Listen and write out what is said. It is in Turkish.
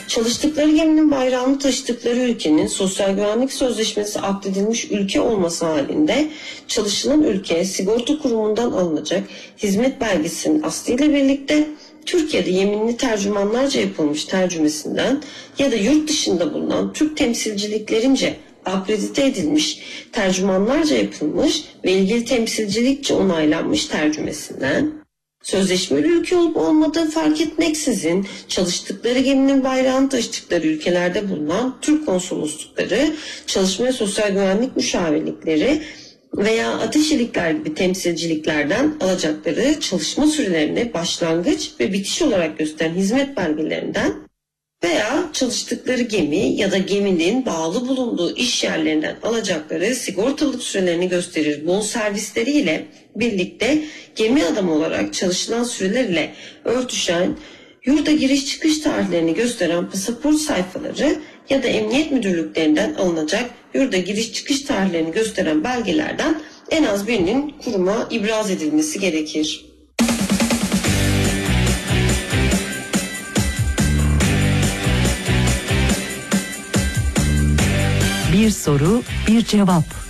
Çalıştıkları geminin bayrağını taşıdıkları ülkenin sosyal güvenlik sözleşmesi akdedilmiş ülke olması halinde çalışılan ülke sigorta kurumundan alınacak hizmet belgesinin aslıyla birlikte Türkiye'de yeminli tercümanlarca yapılmış tercümesinden ya da yurt dışında bulunan Türk temsilciliklerince akredite edilmiş tercümanlarca yapılmış ve ilgili temsilcilikçe onaylanmış tercümesinden, sözleşmeli ülke olup olmadığı fark etmeksizin çalıştıkları geminin bayrağını taşıdıkları ülkelerde bulunan Türk konsoloslukları, çalışma ve sosyal güvenlik müşavirlikleri veya ateşilikler gibi temsilciliklerden alacakları çalışma sürelerini başlangıç ve bitiş olarak gösteren hizmet belgelerinden veya çalıştıkları gemi ya da geminin bağlı bulunduğu iş yerlerinden alacakları sigortalık sürelerini gösterir bonservisleriyle birlikte gemi adamı olarak çalışılan süreler ile örtüşen yurda giriş çıkış tarihlerini gösteren pasaport sayfaları ya da emniyet müdürlüklerinden alınacak yurda giriş çıkış tarihlerini gösteren belgelerden en az birinin kuruma ibraz edilmesi gerekir. Bir soru, bir cevap.